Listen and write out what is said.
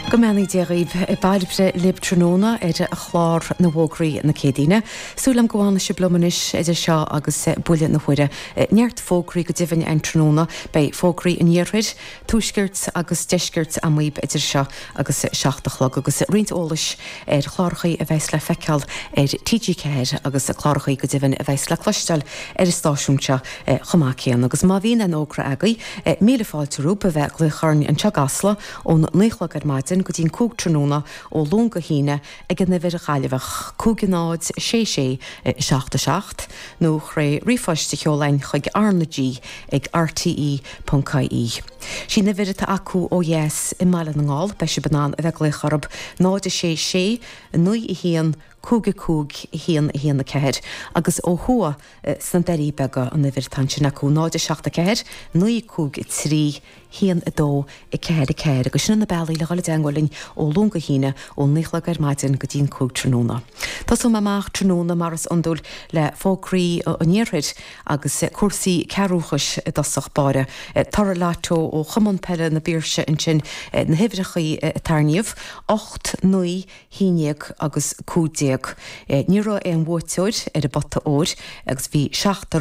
Gomennig déirib bailbre lib tróna idir a chlár na bhógraí na cédaine. Súlam gohána se blomanis idir seo agus buile na chuire. Neart fógraí go dtíhann an tróna bei fógraí in níorhuiid, túisgirt agus deisgirt a muoib idir seo agus seachtalog agus rint ólais chláirchaí a bheits le feiceal TG Ceir agus chláirchaí go dtíhann a bheits le cloisteil stáisiúnte chomácéan agus má bhíon an ógra agaí míle fáiltarúpa bheith le charn an tegasla ón néchlagad maidin go dtín cúg tróna ó lónga híine ag an nifir a chailehach cúganáid sé 7 nó chré rifoiste cheolainn chuig arnadí ag rte.caí. Sí nifir a acu ó yes i meile na ngáil be se banán a bheith le charb náid sé nui i hían cúga cúg hían na ceir agus ó thua san deirí bega an nifir tanse na cú náid 7 ceir nui cúg trí hían a dó i ceir agus sinna na bailí le gáile deangolinn ó lónga híine ó néchlagar maidin go dtín cúg tróna. Tás ó meach tróna mar as andúil le fógraí a níorhuiid agus cuasaí cearúchas dasach bare tar látó ó chamon pelle na bíirse in sin na hifrichaí tarníomh 8 nui híineag agus cúdéag. Ní ra an bhóiteoid ar a botta óir agus bhí 7